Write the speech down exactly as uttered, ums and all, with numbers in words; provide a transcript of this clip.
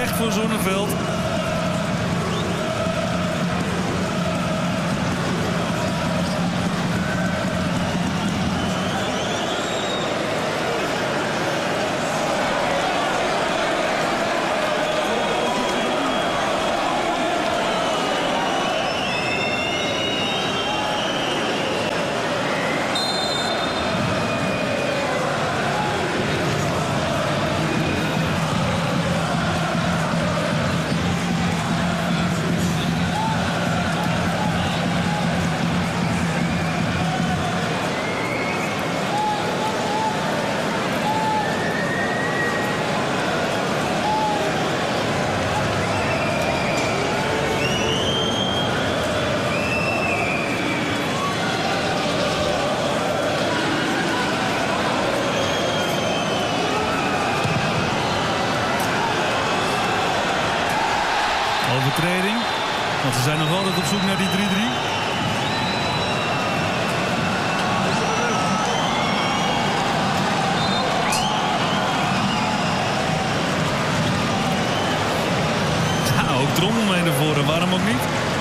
slecht voor Zonneveld. Overtreding. Want ze zijn nog altijd op zoek naar die drie drie. Ja, ook Trommel mee naar voren. Waarom ook niet?